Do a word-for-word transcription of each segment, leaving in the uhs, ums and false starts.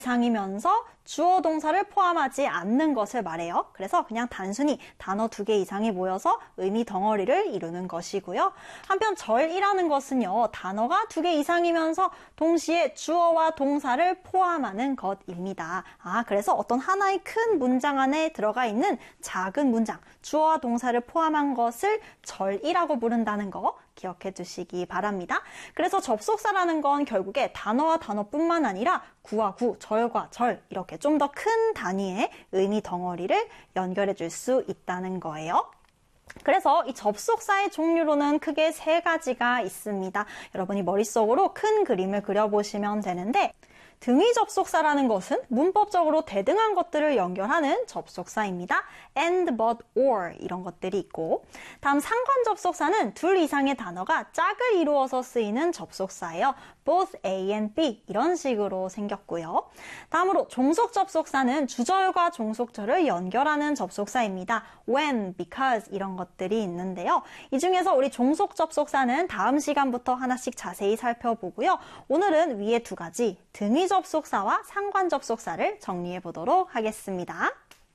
이상이면서 주어 동사를 포함하지 않는 것을 말해요. 그래서 그냥 단순히 단어 두 개 이상이 모여서 의미 덩어리를 이루는 것이고요. 한편 절이라는 것은요, 단어가 두 개 이상이면서 동시에 주어와 동사를 포함하는 것입니다. 아, 그래서 어떤 하나의 큰 문장 안에 들어가 있는 작은 문장, 주어와 동사를 포함한 것을 절이라고 부른다는 거 기억해 두시기 바랍니다. 그래서 접속사라는 건 결국에 단어와 단어뿐만 아니라 구와 구, 절과 절 이렇게 좀 더 큰 단위의 의미 덩어리를 연결해 줄 수 있다는 거예요. 그래서 이 접속사의 종류로는 크게 세 가지가 있습니다. 여러분이 머릿속으로 큰 그림을 그려보시면 되는데, 등위 접속사라는 것은 문법적으로 대등한 것들을 연결하는 접속사입니다. and, but, or 이런 것들이 있고, 다음 상관 접속사는 둘 이상의 단어가 짝을 이루어서 쓰이는 접속사예요. both A and B 이런 식으로 생겼고요. 다음으로 종속 접속사는 주절과 종속절을 연결하는 접속사입니다. when, because 이런 것들이 있는데요. 이 중에서 우리 종속 접속사는 다음 시간부터 하나씩 자세히 살펴보고요. 오늘은 위에 두 가지 등위 접속사와 상관 접속사를 정리해 보도록 하겠습니다.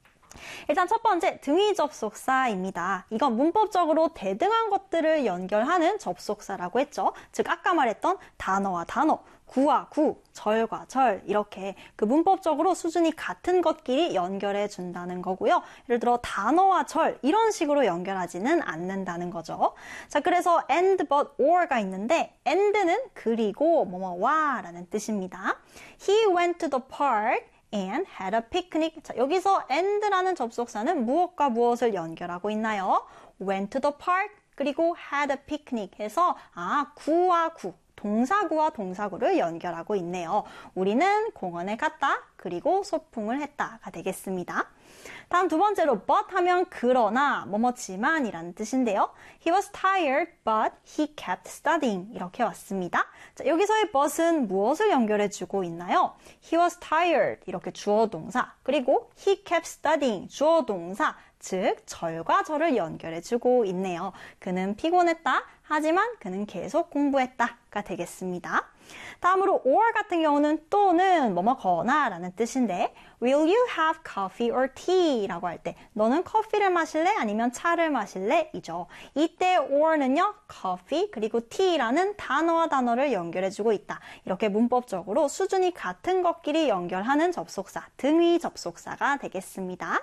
일단 첫 번째 등위 접속사입니다. 이건 문법적으로 대등한 것들을 연결하는 접속사라고 했죠. 즉 아까 말했던 단어와 단어, 구와 구, 절과 절 이렇게 그 문법적으로 수준이 같은 것끼리 연결해 준다는 거고요. 예를 들어 단어와 절 이런 식으로 연결하지는 않는다는 거죠. 자, 그래서 and, but, or가 있는데 and는 그리고 뭐뭐와 라는 뜻입니다. He went to the park and had a picnic. 자, 여기서 and라는 접속사는 무엇과 무엇을 연결하고 있나요? went to the park 그리고 had a picnic 해서 아, 구와 구, 동사구와 동사구를 연결하고 있네요. 우리는 공원에 갔다 그리고 소풍을 했다가 되겠습니다. 다음 두 번째로 but 하면 그러나 뭐뭐지만 이라는 뜻인데요. He was tired but he kept studying 이렇게 왔습니다. 자, 여기서의 but은 무엇을 연결해주고 있나요? He was tired 이렇게 주어 동사 그리고 he kept studying 주어 동사 즉 절과 절을 연결해주고 있네요. 그는 피곤했다 하지만 그는 계속 공부했다가 되겠습니다. 다음으로 or 같은 경우는 또는 뭐뭐거나 라는 뜻인데 Will you have coffee or tea? 라고 할 때 너는 커피를 마실래? 아니면 차를 마실래? 이죠. 이때 or는요 coffee 그리고 tea라는 단어와 단어를 연결해주고 있다. 이렇게 문법적으로 수준이 같은 것끼리 연결하는 접속사, 등위 접속사가 되겠습니다.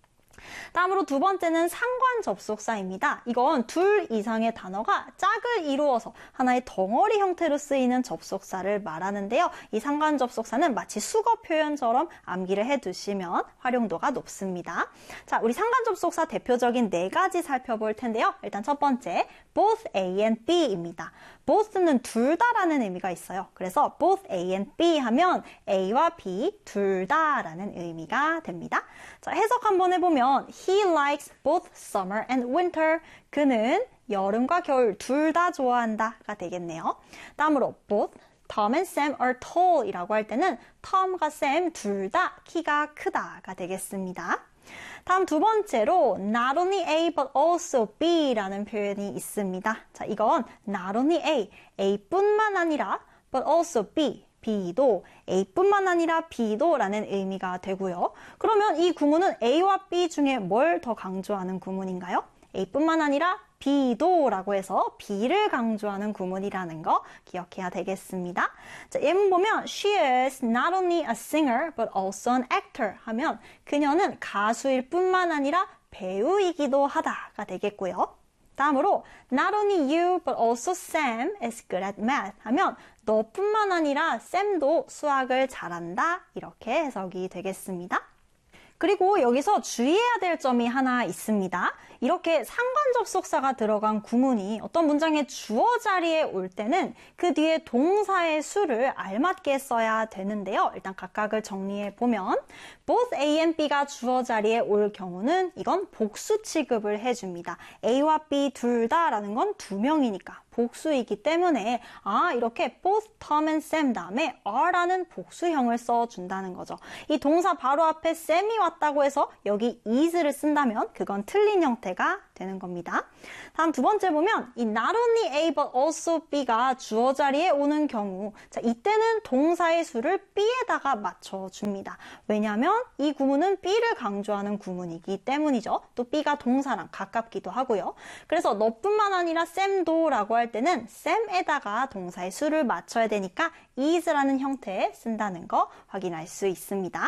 다음으로 두 번째는 상관 접속사입니다. 이건 둘 이상의 단어가 짝을 이루어서 하나의 덩어리 형태로 쓰이는 접속사를 말하는데요. 이 상관 접속사는 마치 수거 표현처럼 암기를 해두시면 활용도가 높습니다. 자, 우리 상관 접속사 대표적인 네 가지 살펴볼 텐데요. 일단 첫 번째, both A and B입니다. both는 둘 다라는 의미가 있어요. 그래서 both A and B 하면 A와 B 둘 다라는 의미가 됩니다. 자, 해석 한번 해보면 He likes both summer and winter. 그는 여름과 겨울 둘 다 좋아한다가 되겠네요. 다음으로 both Tom and Sam are tall 이라고 할 때는 Tom과 Sam 둘 다 키가 크다가 되겠습니다. 다음 두 번째로 not only A but also B 라는 표현이 있습니다. 자, 이건 not only A, A뿐만 아니라 but also B, B도 A뿐만 아니라 B도 라는 의미가 되고요. 그러면 이 구문은 A와 B 중에 뭘 더 강조하는 구문인가요? A뿐만 아니라 B도 라고 해서 B를 강조하는 구문이라는 거 기억해야 되겠습니다. 자, 예문 보면 She is not only a singer but also an actor 하면 그녀는 가수일 뿐만 아니라 배우이기도 하다가 되겠고요. 다음으로 not only you but also Sam is good at math 하면 너뿐만 아니라 샘도 수학을 잘한다 이렇게 해석이 되겠습니다. 그리고 여기서 주의해야 될 점이 하나 있습니다. 이렇게 상관 접속사가 들어간 구문이 어떤 문장의 주어 자리에 올 때는 그 뒤에 동사의 수를 알맞게 써야 되는데요. 일단 각각을 정리해 보면 both A and B가 주어 자리에 올 경우는 이건 복수 취급을 해줍니다. A와 B 둘 다라는 건 두 명이니까 복수이기 때문에 아 이렇게 both Tom and Sam 다음에 are라는 복수형을 써준다는 거죠. 이 동사 바로 앞에 Sam이 왔다고 해서 여기 is를 쓴다면 그건 틀린 형태가 되는 겁니다. 다음 두 번째 보면 이 not only A but also B가 주어 자리에 오는 경우, 자 이때는 동사의 수를 B에다가 맞춰줍니다. 왜냐하면 이 구문은 B를 강조하는 구문이기 때문이죠. 또 B가 동사랑 가깝기도 하고요. 그래서 너뿐만 아니라 쌤도 라고 할 때는 쌤에다가 동사의 수를 맞춰야 되니까 is라는 형태에 쓴다는 거 확인할 수 있습니다.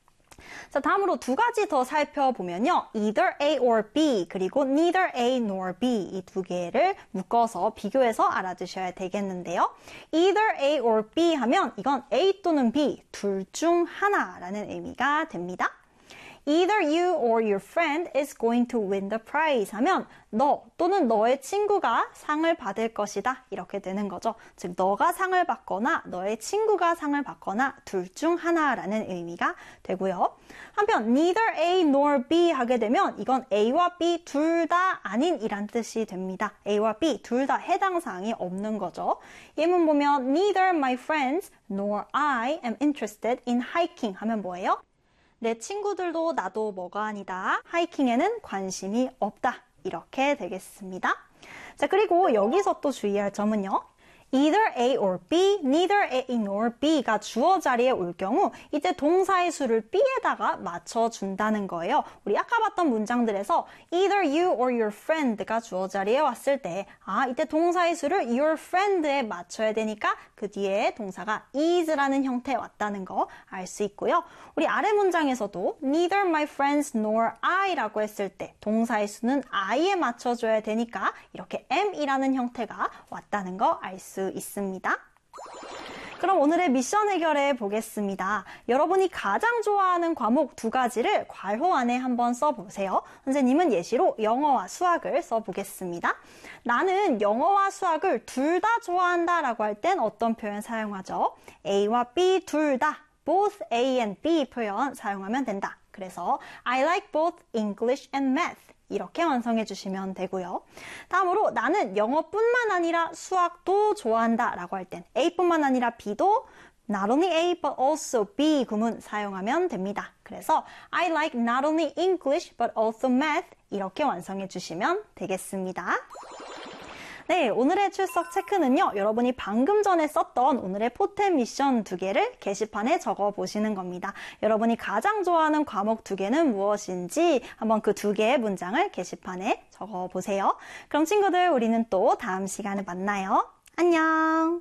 자, 다음으로 두 가지 더 살펴보면요. either A or B 그리고 neither A nor B 이 두 개를 묶어서 비교해서 알아두셔야 되겠는데요. either A or B 하면 이건 A 또는 B 둘 중 하나라는 의미가 됩니다. Either you or your friend is going to win the prize 하면 너 또는 너의 친구가 상을 받을 것이다 이렇게 되는 거죠. 즉 너가 상을 받거나 너의 친구가 상을 받거나 둘 중 하나라는 의미가 되고요. 한편 neither A nor B 하게 되면 이건 A와 B 둘 다 아닌 이란 뜻이 됩니다. A와 B 둘 다 해당 사항이 없는 거죠. 예문 보면 neither my friends nor I am interested in hiking 하면 뭐예요? 내 친구들도 나도 뭐가 아니다. 하이킹에는 관심이 없다. 이렇게 되겠습니다. 자, 그리고 여기서 또 주의할 점은요. either A or B, neither A nor B가 주어 자리에 올 경우 이때 동사의 수를 B에다가 맞춰준다는 거예요. 우리 아까 봤던 문장들에서 either you or your friend가 주어 자리에 왔을 때 아, 이때 동사의 수를 your friend에 맞춰야 되니까 그 뒤에 동사가 is라는 형태에 왔다는 거 알 수 있고요. 우리 아래 문장에서도 neither my friends nor I라고 했을 때 동사의 수는 I에 맞춰줘야 되니까 이렇게 am이라는 형태가 왔다는 거 알 수 있습니다. 그럼 오늘의 미션 해결해 보겠습니다. 여러분이 가장 좋아하는 과목 두 가지를 괄호 안에 한번 써보세요. 선생님은 예시로 영어와 수학을 써보겠습니다. 나는 영어와 수학을 둘 다 좋아한다 라고 할 땐 어떤 표현 사용하죠? A와 B 둘 다 both A and B 표현 사용하면 된다. 그래서 I like both English and math. 이렇게 완성해 주시면 되고요. 다음으로 나는 영어뿐만 아니라 수학도 좋아한다 라고 할 땐 A뿐만 아니라 B도 not only A but also B 구문 사용하면 됩니다. 그래서 I like not only English but also math 이렇게 완성해 주시면 되겠습니다. 네, 오늘의 출석 체크는요. 여러분이 방금 전에 썼던 오늘의 포템 미션 두 개를 게시판에 적어 보시는 겁니다. 여러분이 가장 좋아하는 과목 두 개는 무엇인지 한번 그 두 개의 문장을 게시판에 적어 보세요. 그럼 친구들 우리는 또 다음 시간에 만나요. 안녕!